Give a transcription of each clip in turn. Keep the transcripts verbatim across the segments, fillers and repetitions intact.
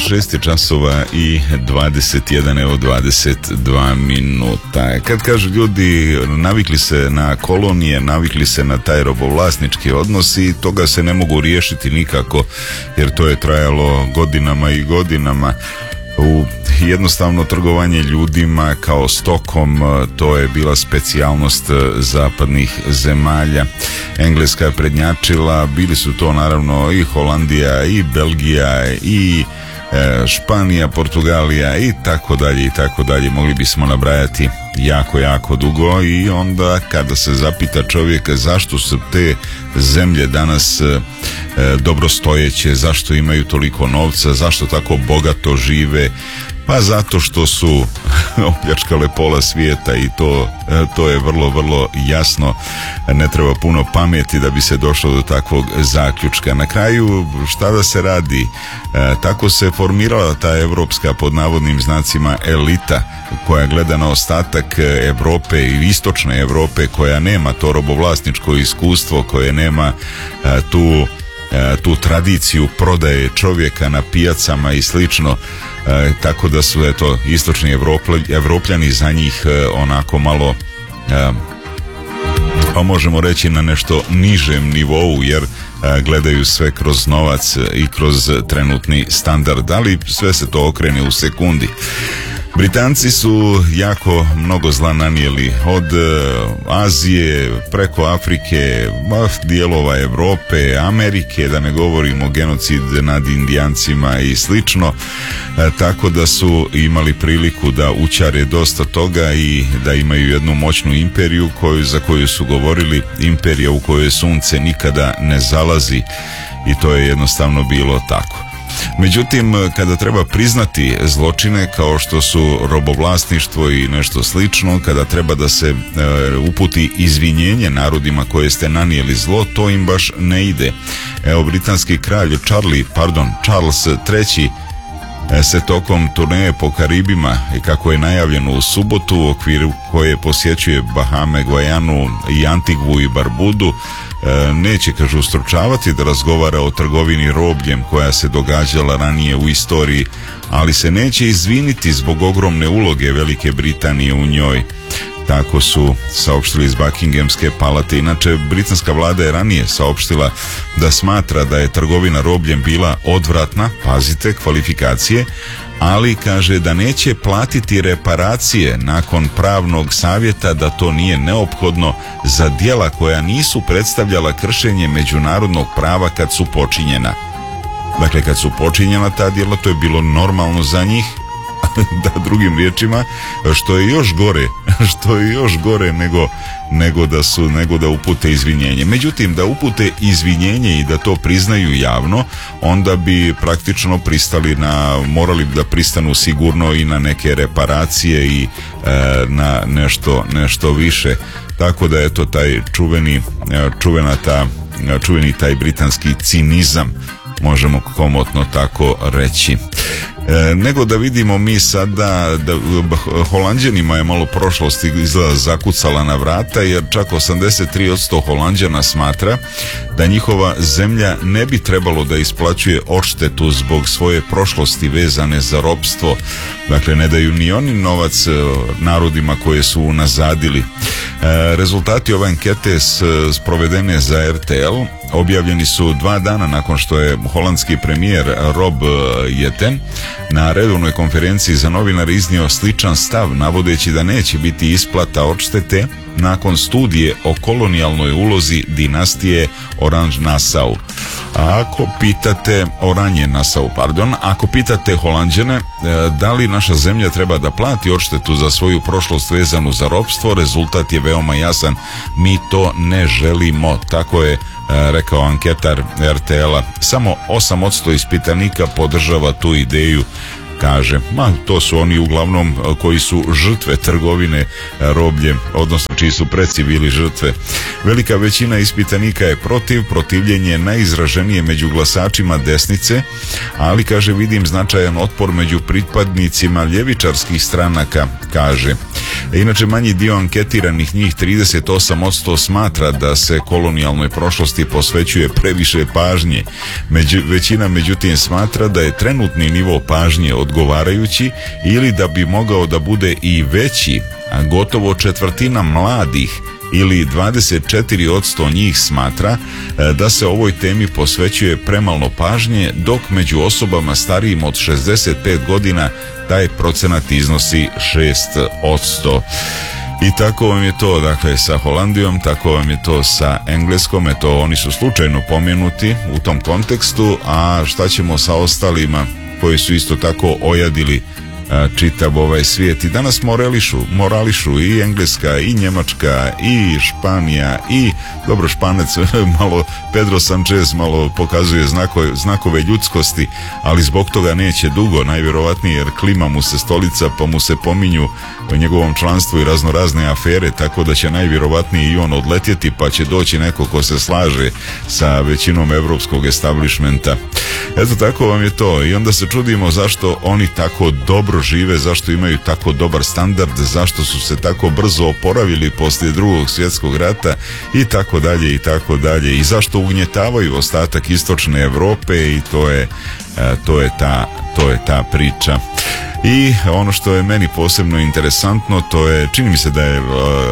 šest časova i dvadeset jedan, evo dvadeset dva minuta. Kad kažu ljudi, navikli se na kolonije, navikli se na taj robovlasnički odnos i toga se ne mogu riješiti nikako, jer to je trajalo godinama i godinama. U jednostavno trgovanje ljudima kao stokom, to je bila specijalnost zapadnih zemalja. Engleska je prednjačila, bili su to naravno i Holandija i Belgija i e, Španija, Portugalija i tako dalje i tako dalje. Mogli bismo nabrajati jako, jako dugo i onda kada se zapita čovjek zašto su te zemlje danas e, dobrostojeće, zašto imaju toliko novca, zašto tako bogato žive, pa zato što su opljačkale pola svijeta i to, to je vrlo, vrlo jasno. Ne treba puno pameti da bi se došlo do takvog zaključka. Na kraju, šta da se radi? E, tako se formirala ta evropska, pod navodnim znacima, elita koja gleda na ostatak Europe i istočne Europe, koja nema to robovlasničko iskustvo, koje nema e, tu tu tradiciju prodaje čovjeka na pijacama i slično, e, tako da su eto istočni Evropljani za njih e, onako malo e, pa možemo reći na nešto nižem nivou, jer e, gledaju sve kroz novac i kroz trenutni standard, ali sve se to okrene u sekundi. Britanci su jako mnogo zla nanijeli od Azije preko Afrike, dijelova Europe, Amerike, da ne govorimo genocid nad Indijancima i slično, e, tako da su imali priliku da učare dosta toga i da imaju jednu moćnu imperiju koju, za koju su govorili imperija u kojoj sunce nikada ne zalazi, i to je jednostavno bilo tako. Međutim, kada treba priznati zločine kao što su robovlasništvo i nešto slično, kada treba da se e, uputi izvinjenje narodima koje ste nanijeli zlo, to im baš ne ide. Evo, britanski kralj Charlie, pardon, Charles treći se tokom turneje po Karibima, i kako je najavljeno u subotu, u okviru koje posjećuje Bahame, Gvajanu i Antigvu i Barbudu, neće, kažu, ustručavati da razgovara o trgovini robljem koja se događala ranije u istoriji, ali se neće izviniti zbog ogromne uloge Velike Britanije u njoj. Tako su saopštili iz Buckinghamske palate. Inače, britanska vlada je ranije saopštila da smatra da je trgovina robljem bila odvratna, pazite, kvalifikacije, ali kaže da neće platiti reparacije nakon pravnog savjeta da to nije neophodno za djela koja nisu predstavljala kršenje međunarodnog prava kad su počinjena. Dakle, kad su počinjena ta djela, to je bilo normalno za njih, da drugim riječima, što je još gore, što je još gore nego, nego da su, nego da upute izvinjenje. Međutim, da upute izvinjenje i da to priznaju javno, onda bi praktično pristali na, morali da pristanu sigurno i na neke reparacije i e, na nešto, nešto više. Tako da eto taj čuveni, čuvena ta, čuveni taj britanski cinizam, možemo komotno tako reći. E, nego da vidimo mi sada da Holanđanima je malo prošlost izgleda zakucala na vrata, jer čak osamdeset tri posto Holanđana smatra da njihova zemlja ne bi trebalo da isplaćuje odštetu zbog svoje prošlosti vezane za ropstvo. Dakle, ne daju ni oni novac narodima koje su unazadili. E, rezultati ove ankete sprovedene za R T L objavljeni su dva dana nakon što je holandski premijer Rob Jetten na redovnoj konferenciji za novinare iznio sličan stav, navodeći da neće biti isplata odštete nakon studije o kolonijalnoj ulozi dinastije Orange-Nassau. A ako pitate Oranje-Nassau, pardon, ako pitate Holanđane da li naša zemlja treba da plati odštetu za svoju prošlost vezanu za ropstvo, rezultat je veoma jasan: mi to ne želimo. Tako je rekao anketar R T L-a. Samo osam posto ispitanika podržava tu ideju kaže. Ma, to su oni uglavnom koji su žrtve trgovine robljem, odnosno čiji su preci bili žrtve. Velika većina ispitanika je protiv, protivljenje je najizraženije među glasačima desnice, ali, kaže, vidim značajan otpor među pripadnicima ljevičarskih stranaka, kaže. Inače, manji dio anketiranih, njih trideset osam posto, smatra da se kolonijalnoj prošlosti posvećuje previše pažnje. Među, većina međutim smatra da je trenutni nivo pažnje odgovarajući ili da bi mogao da bude i veći, a gotovo četvrtina mladih ili dvadeset četiri posto njih smatra da se ovoj temi posvećuje premalo pažnje, dok među osobama starijim od šezdeset pet godina taj procenat iznosi šest posto. I tako vam je to, dakle, sa Holandijom, tako vam je to sa Engleskom, eto, oni su slučajno pomenuti u tom kontekstu, a šta ćemo sa ostalima koji su isto tako ojadili čitav ovaj svijet i danas morališu, morališu i Engleska i Njemačka i Španija i, dobro, Španac malo, Pedro Sanchez malo pokazuje znakove, znakove ljudskosti, ali zbog toga neće dugo, najvjerovatnije, jer klima mu se stolica pa mu se pominju o njegovom članstvu i razno razne afere, tako da će najvjerovatnije i on odletjeti, pa će doći neko ko se slaže sa većinom evropskog establishmenta. Eto, tako vam je to. I onda se čudimo zašto oni tako dobro žive, zašto imaju tako dobar standard, zašto su se tako brzo oporavili poslije drugog svjetskog rata i tako dalje i tako dalje, i zašto ugnjetavaju ostatak istočne Europe, i to je, to je ta, to je ta priča. I ono što je meni posebno interesantno, to je, čini mi se da je uh,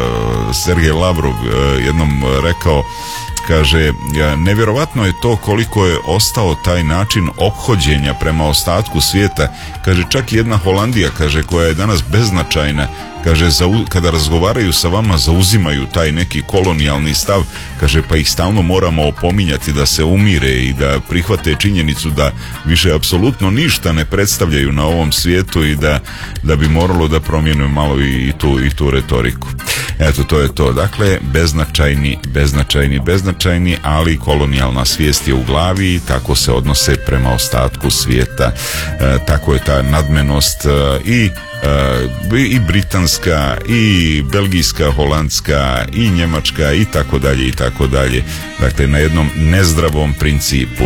Sergej Lavrov uh, jednom rekao, kaže, nevjerovatno je to koliko je ostao taj način ophođenja prema ostatku svijeta. Kaže, čak i jedna Holandija, kaže, koja je danas beznačajna, kaže, za, kada razgovaraju sa vama zauzimaju taj neki kolonijalni stav, kaže, pa ih stalno moramo opominjati da se umire i da prihvate činjenicu da više apsolutno ništa ne predstavljaju na ovom svijetu i da, da bi moralo da promijene malo i, i, tu, i tu retoriku. Eto, to je to. Dakle, beznačajni, beznačajni, beznačajni, ali kolonijalna svijest je u glavi i tako se odnose prema ostatku svijeta. E, tako je ta nadmenost e, i Uh, i britanska, i belgijska, holandska, i njemačka, i tako dalje, i tako dalje. Dakle, na jednom nezdravom principu.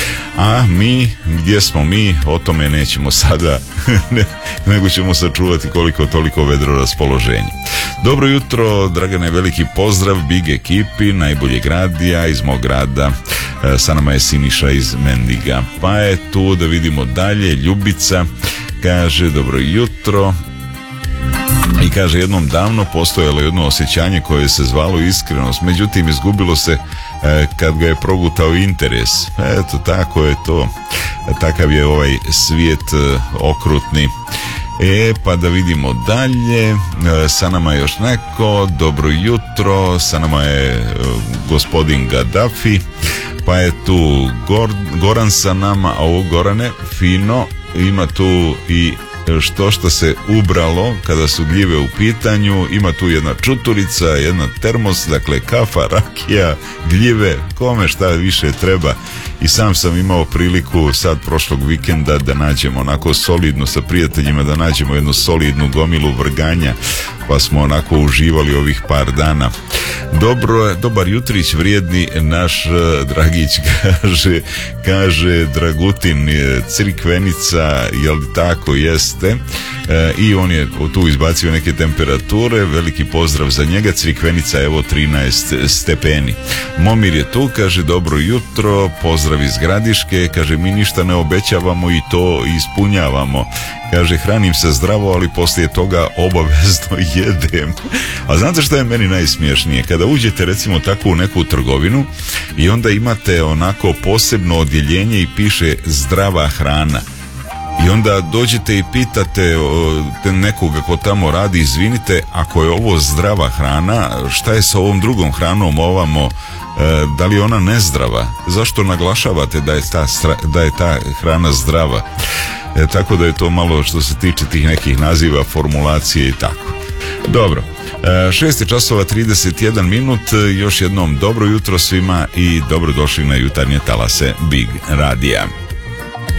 A mi, gdje smo mi, o tome nećemo sada, nego ćemo sačuvati koliko toliko vedro raspoloženje. Dobro jutro, Dragane, veliki pozdrav Big ekipi, najboljeg radija iz mog grada. E, sa nama je Siniša iz Mendiga. Pa je tu, da vidimo dalje, Ljubica kaže, dobro jutro. I kaže, jednom davno postojalo jedno osjećanje koje se zvalo iskrenost, međutim izgubilo se e, kad ga je progutao interes. Eto, tako je to. Takav je ovaj svijet e, okrutni. E, pa da vidimo dalje. E, sa nama je još neko. Dobro jutro. Sa nama je e, gospodin Gaddafi. Pa je tu Gor, Goran sa nama. A ovo, Gorane, fino. Ima tu i što što se ubralo kada su gljive u pitanju. Ima tu jedna čuturica, jedna termos, dakle kafa, rakija, gljive, kome šta više treba. I sam sam imao priliku sad prošlog vikenda da nađemo onako solidno sa prijateljima, da nađemo jednu solidnu gomilu vrganja, pa smo onako uživali ovih par dana. Dobro, dobar jutrić, vrijedni naš Dragić, kaže, kaže Dragutin, Crikvenica, jel tako jeste? E, i on je tu izbacio neke temperature, veliki pozdrav za njega. Crikvenica, evo trinaest stepeni. Momir je tu, kaže, dobro jutro, pozdrav iz Gradiške, kaže, mi ništa ne obećavamo i to ispunjavamo. Kaže, hranim se zdravo, ali poslije toga obavezno jedem. A znate što je meni najsmiješnije? Kada uđete recimo tako u neku trgovinu i onda imate onako posebno odjeljenje i piše zdrava hrana. I onda dođete i pitate o, nekoga ko tamo radi, izvinite, ako je ovo zdrava hrana, šta je sa ovom drugom hranom ovamo, e, da li je ona nezdrava? Zašto naglašavate da je ta, da je ta hrana zdrava? E, tako da je to malo što se tiče tih nekih naziva, formulacije i tako. Dobro, e, šest časova trideset jedan minut, još jednom dobro jutro svima i dobrodošli na jutarnje talase Big Radija.